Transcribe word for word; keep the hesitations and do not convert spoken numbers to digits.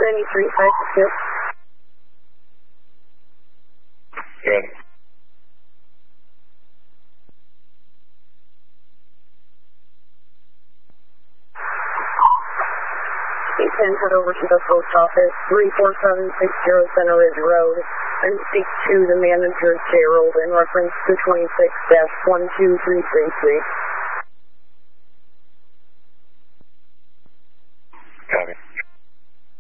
ninety-three five six. Good. eight ten, head over to the post office, three four seven six zero Center Ridge Road, and speak to the manager, Gerald, in reference to twenty-six dash one two three three three.